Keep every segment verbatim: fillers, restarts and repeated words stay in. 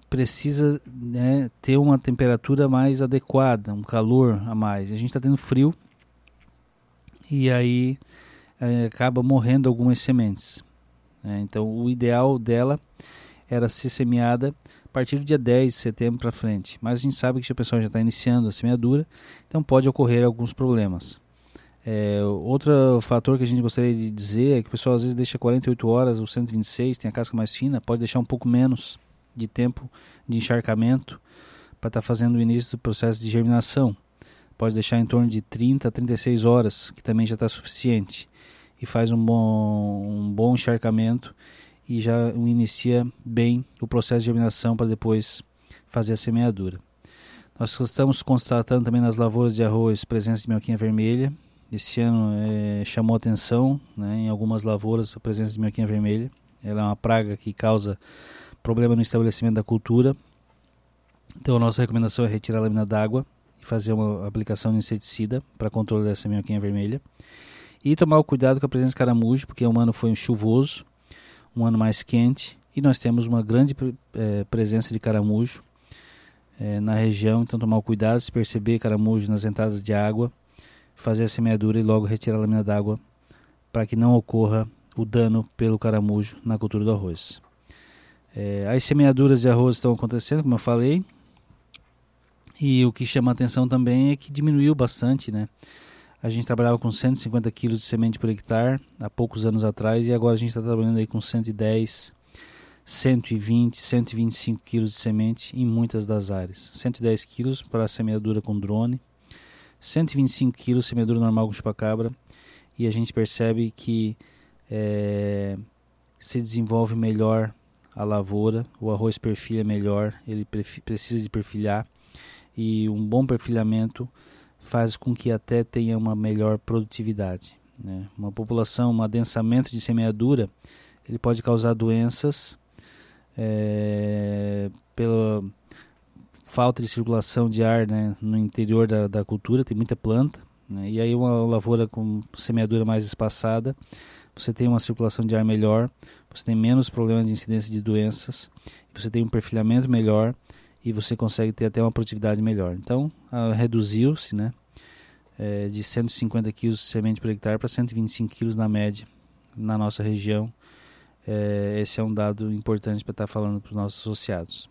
precisa, né, ter uma temperatura mais adequada, um calor a mais. A gente está tendo frio e aí é, acaba morrendo algumas sementes. Né? Então o ideal dela era ser semeada a partir do dia dez de setembro para frente. Mas a gente sabe que a pessoa já está iniciando a semeadura, então pode ocorrer alguns problemas. É, outro fator que a gente gostaria de dizer é que o pessoal às vezes deixa quarenta e oito horas ou cento e vinte e seis, tem a casca mais fina, pode deixar um pouco menos de tempo de encharcamento para estar tá fazendo o início do processo de germinação. Pode deixar em torno de trinta a trinta e seis horas, que também já está suficiente, e faz um bom, um bom encharcamento e já inicia bem o processo de germinação para depois fazer a semeadura. Nós estamos constatando também nas lavouras de arroz presença de minhoquinha vermelha. Esse ano é, chamou atenção, né, em algumas lavouras a presença de minhoquinha vermelha. Ela é uma praga que causa problema no estabelecimento da cultura. Então a nossa recomendação é retirar a lâmina d'água e fazer uma aplicação de inseticida para controle dessa minhoquinha vermelha. E tomar o cuidado com a presença de caramujo, porque o ano foi chuvoso, um ano mais quente, e nós temos uma grande é, presença de caramujo é, na região. Então tomar o cuidado, se perceber caramujo nas entradas de água, fazer a semeadura e logo retirar a lâmina d'água para que não ocorra o dano pelo caramujo na cultura do arroz. É, as semeaduras de arroz estão acontecendo, como eu falei, e o que chama a atenção também é que diminuiu bastante, né? A gente trabalhava com cento e cinquenta quilos de semente por hectare há poucos anos atrás, e agora a gente está trabalhando aí com cento e dez, cento e vinte, cento e vinte e cinco quilos de semente em muitas das áreas. cento e dez quilos para a semeadura com drone, cento e vinte e cinco quilos semeadura normal com chupa-cabra, e a gente percebe que é, se desenvolve melhor a lavoura, o arroz perfilha melhor, ele precisa de perfilhar, e um bom perfilhamento faz com que até tenha uma melhor produtividade. Né? Uma população, um adensamento de semeadura, ele pode causar doenças é, pela falta de circulação de ar, né, no interior da, da cultura, tem muita planta, né? E aí uma lavoura com semeadura mais espaçada, você tem uma circulação de ar melhor, você tem menos problemas de incidência de doenças, você tem um perfilhamento melhor e você consegue ter até uma produtividade melhor. Então, reduziu-se, né, é, de cento e cinquenta quilos de semente por hectare para cento e vinte e cinco quilos na média na nossa região. É, esse é um dado importante para estar falando para os nossos associados.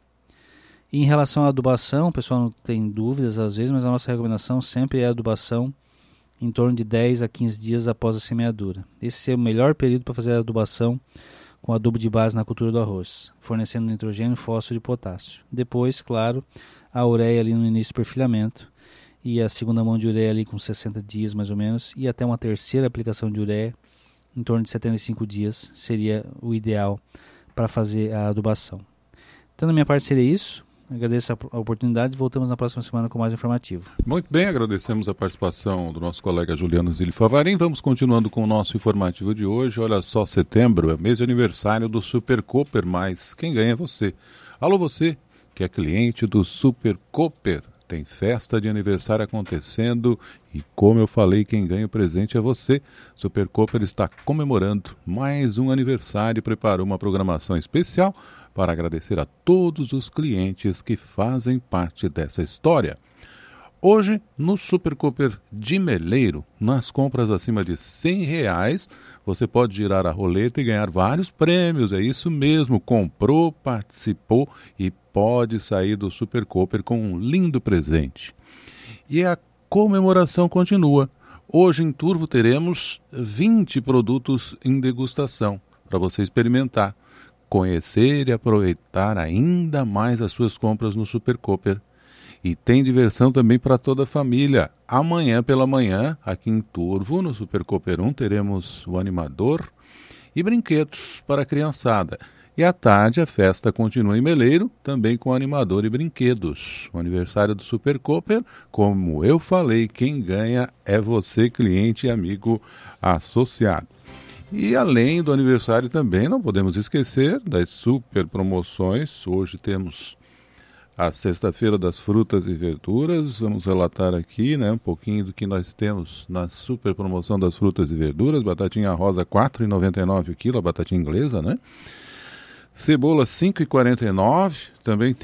E em relação à adubação, o pessoal não tem dúvidas às vezes, mas a nossa recomendação sempre é a adubação em torno de dez a quinze dias após a semeadura. Esse é o melhor período para fazer a adubação com adubo de base na cultura do arroz, fornecendo nitrogênio, fósforo e potássio. Depois, claro, a ureia ali no início do perfilhamento e a segunda mão de ureia ali com sessenta dias mais ou menos, e até uma terceira aplicação de ureia em torno de setenta e cinco dias seria o ideal para fazer a adubação. Então, da minha parte seria isso. Agradeço a oportunidade e voltamos na próxima semana com mais informativo. Muito bem, agradecemos a participação do nosso colega Juliano Zilli Favarin. Vamos continuando com o nosso informativo de hoje. Olha só, setembro é mês de aniversário do Super Cooper, mas quem ganha é você. Alô, você que é cliente do Super Cooper. Tem festa de aniversário acontecendo e, como eu falei, quem ganha o presente é você. Super Cooper está comemorando mais um aniversário e preparou uma programação especial para agradecer a todos os clientes que fazem parte dessa história. Hoje, no Super Cooper de Meleiro, nas compras acima de cem reais, você pode girar a roleta e ganhar vários prêmios. É isso mesmo, comprou, participou e pode sair do Super Cooper com um lindo presente. E a comemoração continua. Hoje em Turvo teremos vinte produtos em degustação para você experimentar, conhecer e aproveitar ainda mais as suas compras no Super Cooper. E tem diversão também para toda a família. Amanhã pela manhã, aqui em Turvo, no Super Cooper um, teremos o animador e brinquedos para a criançada. E à tarde a festa continua em Meleiro, também com animador e brinquedos. O aniversário do Super Cooper, como eu falei, quem ganha é você, cliente e amigo associado. E além do aniversário também, não podemos esquecer das super promoções. Hoje temos a sexta-feira das frutas e verduras. Vamos relatar aqui, né, um pouquinho do que nós temos na super promoção das frutas e verduras. Batatinha rosa quatro reais e noventa e nove centavos o quilo, a batatinha inglesa, né? Cebola cinco reais e quarenta e nove centavos, também tem